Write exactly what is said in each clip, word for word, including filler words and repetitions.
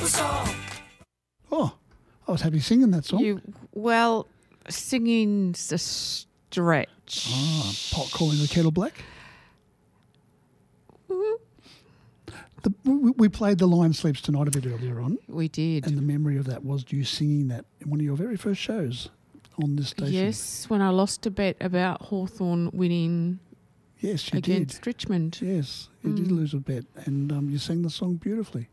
Oh, I was happy singing that song. You well, singing's a stretch. Ah, pot calling the kettle black. The, we, we played The Lion Sleeps Tonight a bit earlier on, We did. and the memory of that was you singing that in one of your very first shows on this station. Yes, when I lost a bet about Hawthorn winning Yes, you against did. Richmond. Yes, you did lose a bet, and um, you sang the song beautifully.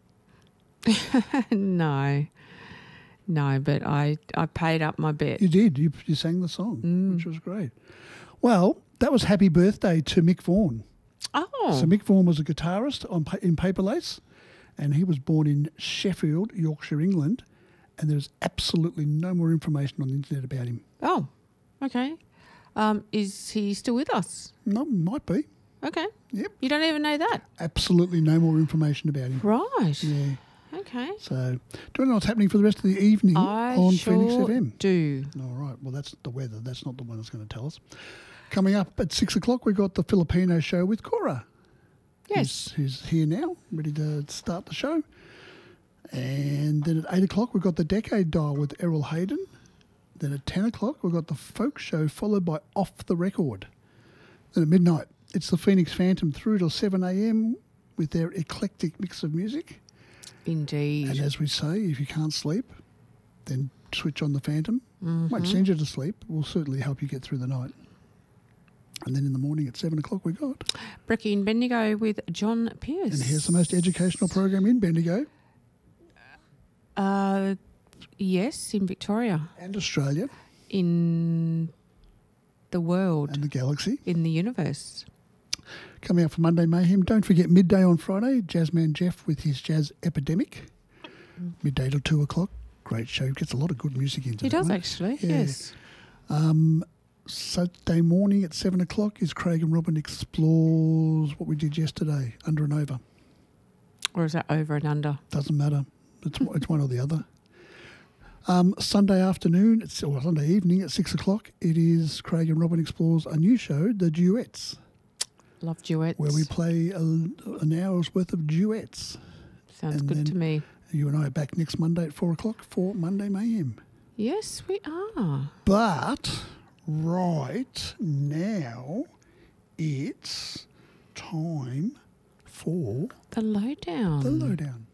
no, no, but I, I paid up my bet. You did. You, you sang the song, Mm. which was great. Well, that was happy birthday to Mick Vaughan. Oh, So Mick Vaughan was a guitarist on pa- in Paper Lace, and he was born in Sheffield, Yorkshire, England, and there's absolutely no more information on the internet about him. oh, okay. Um, is he still with us? No, might be. Okay. Yep. You don't even know that, Absolutely no more information about him. right? Yeah. Okay. So, do you know what's happening for the rest of the evening I on sure Phoenix F M? do. All right. Well, that's the weather. That's not the one that's going to tell us. Coming up at six o'clock, we've got the Filipino show with Cora. Yes. Who's, who's here now, ready to start the show. And then at eight o'clock, we've got the Decade Dial with Errol Hayden. Then at ten o'clock, we've got the Folk Show, followed by Off the Record. Then at midnight, it's the Phoenix Phantom through till seven a.m. with their eclectic mix of music. Indeed. And as we say, if you can't sleep, then switch on the Phantom. Won't send you to sleep. Will certainly help you get through the night. And then in the morning at seven o'clock, we got. Brekkie and Bendigo with John Pierce. And here's the most educational program in Bendigo Uh, yes, in Victoria, and Australia in the world, and the galaxy. in the universe. Coming up for Monday Mayhem, don't forget midday on Friday, Jazzman Jeff with his Jazz Epidemic. Midday till two o'clock. Great show. Gets a lot of good music into He that does one. actually, Yeah. yes. Saturday morning at seven o'clock is Craig and Robin explores what we did yesterday, Under and Over. Or is that over and under? Doesn't matter. It's, it's one or the other. Um, Sunday afternoon, it's, or Sunday evening at six o'clock, it is Craig and Robin explores a new show, The Duets, Love duets. where we play a, an hour's worth of duets. Sounds and good then- to me. You and I are back next Monday at four o'clock for Monday Mayhem. Yes, we are. But right now, it's time for The lowdown. the lowdown.